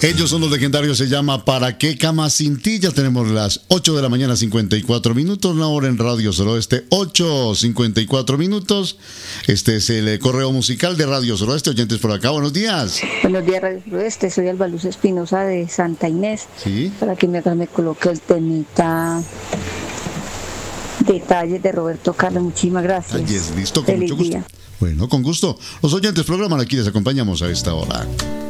Ellos son los legendarios, se llama ¿Para qué cama sin ti? Ya tenemos las 8 de la mañana, 54 minutos, una hora en Radio Suroeste, 8:54 minutos. Este es el correo musical de Radio Suroeste. Oyentes por acá, buenos días. Buenos días, Radio Suroeste. Soy Alba Luz Espinosa de Santa Inés. Sí. Para que me coloque el temita Detalles de Roberto Carlos. Muchísimas gracias. Ay, es listo, con Feliz mucho gusto. día. Bueno, con gusto. Los oyentes programan aquí, les acompañamos a esta hora.